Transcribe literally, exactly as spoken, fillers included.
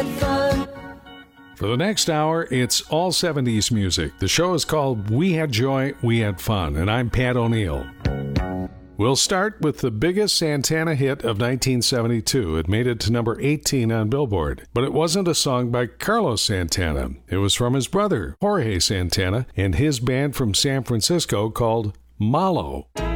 had fun. For the next hour, it's all seventies music. The show is called We Had Joy, We Had Fun, and I'm Pat O'Neill. We'll start with the biggest Santana hit of nineteen seventy-two. It made it to number eighteen on Billboard. But it wasn't a song by Carlos Santana. It was from his brother, Jorge Santana, and his band from San Francisco called Malo.